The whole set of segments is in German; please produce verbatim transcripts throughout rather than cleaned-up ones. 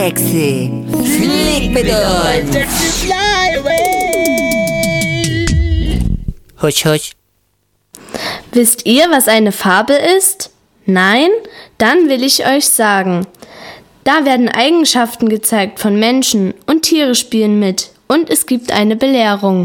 Hexe, flieg mit uns! Husch, husch. Wisst ihr, was eine Fabel ist? Nein? Dann will ich euch sagen. Da werden Eigenschaften gezeigt von Menschen und Tiere spielen mit und es gibt eine Belehrung.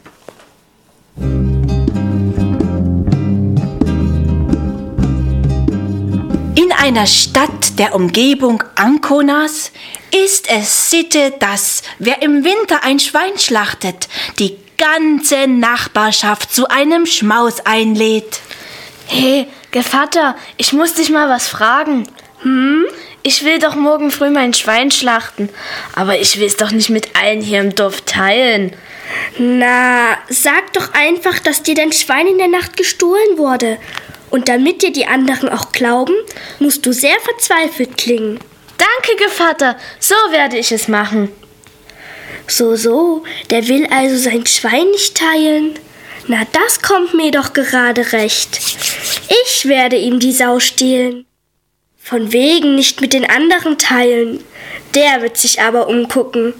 In einer Stadt der Umgebung Anconas ist es Sitte, dass, wer im Winter ein Schwein schlachtet, die ganze Nachbarschaft zu einem Schmaus einlädt. Hey, Gevatter, ich muss dich mal was fragen. Hm? Ich will doch morgen früh mein Schwein schlachten, aber ich will es doch nicht mit allen hier im Dorf teilen. Na, sag doch einfach, dass dir dein Schwein in der Nacht gestohlen wurde. Und damit dir die anderen auch glauben, musst du sehr verzweifelt klingen. Danke, Gevatter, so werde ich es machen. So, so, der will also sein Schwein nicht teilen? Na, das kommt mir doch gerade recht. Ich werde ihm die Sau stehlen. Von wegen nicht mit den anderen teilen. Der wird sich aber umgucken.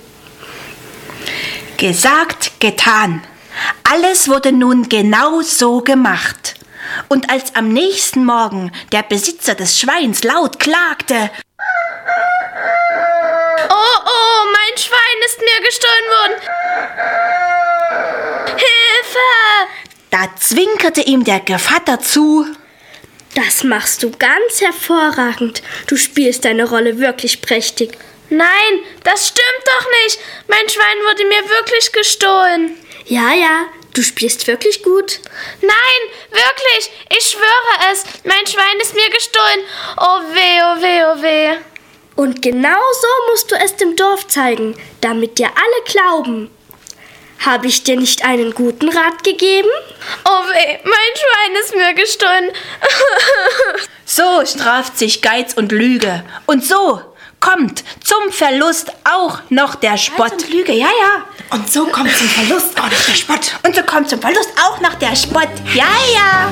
Gesagt, getan. Alles wurde nun genau so gemacht. Und als am nächsten Morgen der Besitzer des Schweins laut klagte: Oh, oh, mein Schwein ist mir gestohlen worden. Hilfe! Da zwinkerte ihm der Gevatter zu: Das machst du ganz hervorragend. Du spielst deine Rolle wirklich prächtig. Nein, das stimmt doch nicht. Mein Schwein wurde mir wirklich gestohlen. Ja, ja, du spielst wirklich gut. Nein, wirklich, ich schwöre es. Mein Schwein ist mir gestohlen. Oh weh, oh weh, oh weh. Und genau so musst du es dem Dorf zeigen, damit dir alle glauben. Habe ich dir nicht einen guten Rat gegeben? Oh weh, mein Schwein ist mir gestohlen. So straft sich Geiz und Lüge. Und so kommt zum Verlust auch noch der Spott. Geiz und Lüge, ja, ja. Und so kommt zum Verlust auch noch der Spott. Und so kommt zum Verlust auch noch der Spott. Ja, ja.